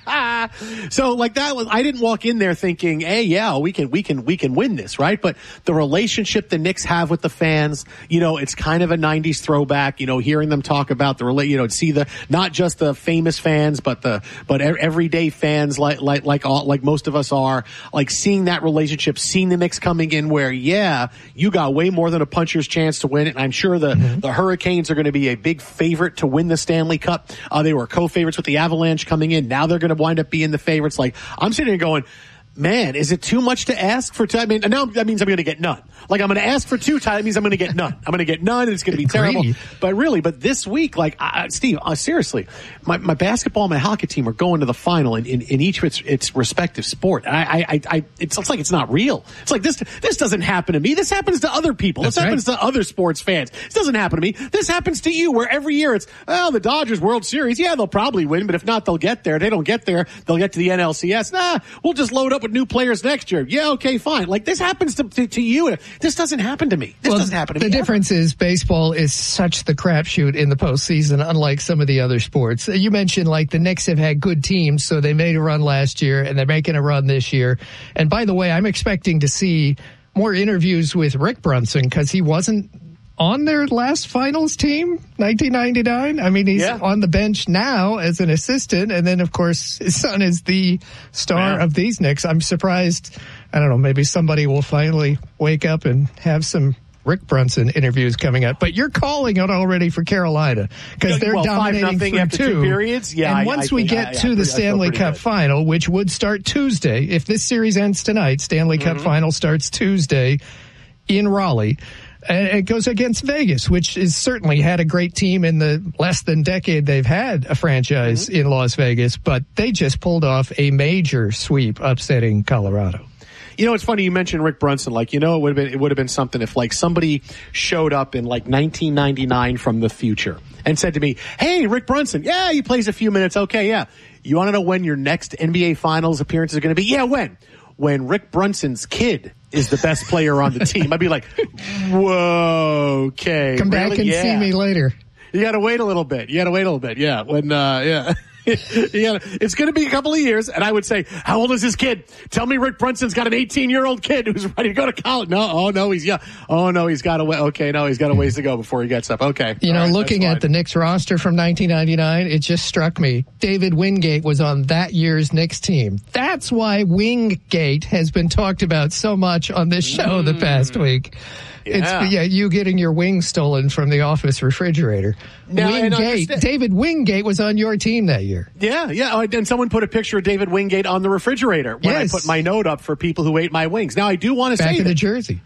So like that was, I didn't walk in there thinking, hey, yeah, we can, we can, we can win this, right? But the relationship the Knicks have with the fans, you know, it's kind of a nineties throwback, you know, hearing them talk about the relate, you know, see the, not just the famous fans, but the, but everyday fans like, like, like all, like most of us are, like seeing that relationship, seeing the Knicks coming in where, yeah, you got way more than a puncher's chance to win it. And I'm sure the, mm-hmm. the Hurricanes are going to be a big favorite to win the Stanley Cup. Uh, they were co-favorites with the Avalanche coming in. Now they're going to wind up being the favorites. Like, I'm sitting here going, man, is it too much to ask for two? I mean, now that means I'm going to get none. Like, I'm going to ask for two. That means I'm going to get none. I'm going to get none, and it's going to be terrible. But really, but this week, like, uh, Steve, uh, seriously, my, my basketball and my hockey team are going to the final in, in, in each of its, its respective sport. I, I, I, it's, it's like it's not real. It's like this, this doesn't happen to me. This happens to other people. That's this happens right. to other sports fans. This doesn't happen to me. This happens to you, where every year it's, well, the Dodgers World Series. Yeah, they'll probably win, but if not, they'll get there. They don't get there, they'll get to the N L C S. Nah, we'll just load up with new players next year. Yeah, okay, fine. Like, this happens to, to, to you. This doesn't happen to me. This well, doesn't happen to the me. The difference ever. is baseball is such the crapshoot in the postseason, unlike some of the other sports. You mentioned, like, the Knicks have had good teams, so they made a run last year, and they're making a run this year. And by the way, I'm expecting to see more interviews with Rick Brunson, because he wasn't on their last finals team, nineteen ninety-nine. I mean, he's yeah. on the bench now as an assistant, and then, of course, his son is the star yeah. of these Knicks. I'm surprised, I don't know, maybe somebody will finally wake up and have some Rick Brunson interviews coming up. But you're calling it already for Carolina, because they're well, dominating through after two. two periods. Yeah, and I, once I we think, get I, to I, the I Stanley Cup good. final, which would start Tuesday, if this series ends tonight, Stanley mm-hmm. Cup final starts Tuesday in Raleigh. And it goes against Vegas, which has certainly had a great team in the less than decade they've had a franchise mm-hmm. in Las Vegas, but they just pulled off a major sweep, upsetting Colorado. You know, it's funny you mentioned Rick Brunson. Like, you know, it would have been it would have been something if, like, somebody showed up in like nineteen ninety-nine from the future and said to me, "Hey, Rick Brunson, yeah, he plays a few minutes. Okay, yeah. You want to know when your next N B A Finals appearance is going to be? Yeah, when? When Rick Brunson's kid is the best player on the team." I'd be like, whoa, okay. Come back really? and yeah. see me later. You got to wait a little bit. You got to wait a little bit. Yeah. When, uh, yeah. yeah, it's going to be a couple of years, and I would say, how old is this kid? Tell me Rick Brunson's got an eighteen-year-old kid who's ready to go to college. No, oh, no, he's young. Oh, no, he's got a way. Okay, no, he's got a ways to go before he gets up. Okay. You know, right, looking at the Knicks roster from nineteen ninety-nine, it just struck me. David Wingate was on that year's Knicks team. That's why Wingate has been talked about so much on this show mm. the past week. Yeah. It's yeah, you getting your wings stolen from the office refrigerator. Now, Wingate, David Wingate was on your team that year. Yeah, yeah. And someone put a picture of David Wingate on the refrigerator when yes. I put my note up for people who ate my wings. Now, I do want to Back say in that the jersey.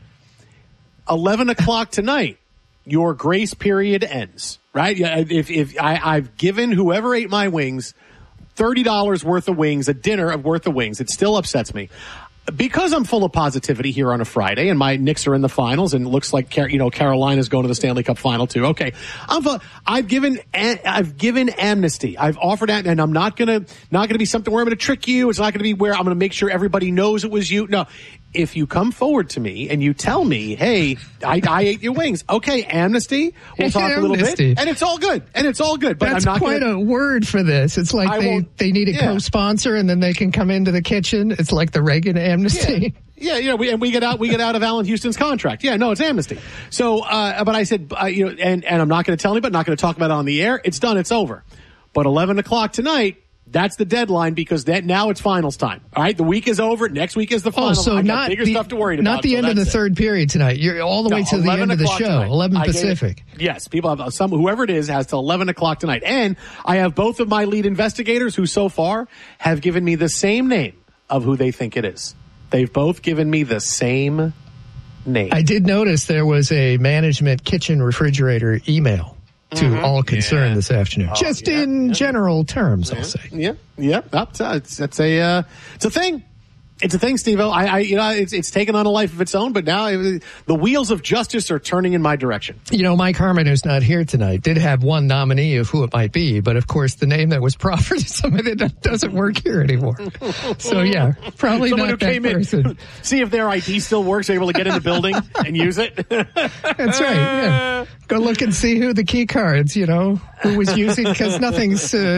eleven o'clock tonight, your grace period ends, right? Yeah, if, if I, I've given whoever ate my wings thirty dollars worth of wings, a dinner of worth of wings. It still upsets me. Because I'm full of positivity here on a Friday, and my Knicks are in the finals, and it looks like, you know, Carolina's going to the Stanley Cup final too. Okay, I'm, I've given, I've given amnesty. I've offered that, and I'm not gonna, not gonna be something where I'm gonna trick you. It's not gonna be where I'm gonna make sure everybody knows it was you. No. If you come forward to me and you tell me, hey, I, I ate your wings. Okay, amnesty. We'll talk a little bit. And it's all good. And it's all good. But That's I'm not quite gonna, a word for this. It's like I they, they need a yeah. co-sponsor, and then they can come into the kitchen. It's like the Reagan amnesty. Yeah, yeah, yeah we, and we get out we get out of Allen Houston's contract. Yeah, no, it's amnesty. So, uh, but I said, uh, you know, and, and I'm not going to tell anybody, not going to talk about it on the air. It's done. It's over. But eleven o'clock tonight, that's the deadline, because that now it's finals time. All right, the week is over. Next week is the finals. Oh, so I've not got bigger the, stuff to worry about. Not the so end of the it. third period tonight. You're all the no, way to the end of the show, tonight. eleven Pacific. Yes, people have some, whoever it is has till eleven o'clock tonight. And I have both of my lead investigators who so far have given me the same name of who they think it is. They've both given me the same name. I did notice there was a management kitchen refrigerator email to Mhm. all concerned Yeah. this afternoon. Oh, Just yeah, in yeah. general terms, Yeah. I'll say. Yeah, yeah, that's, uh, it's, that's a uh, it's a thing. It's a thing, Steve-O. I, I, you know, it's it's taken on a life of its own, but now it, the wheels of justice are turning in my direction. You know, Mike Harmon, who's not here tonight, did have one nominee of who it might be, but of course the name that was proffered is somebody that doesn't work here anymore. So yeah, probably Someone not who that came person. in, see if their I D still works, able to get in the building and use it. That's right. Yeah. Go look and see who the key cards, you know, who was using, because nothing's uh,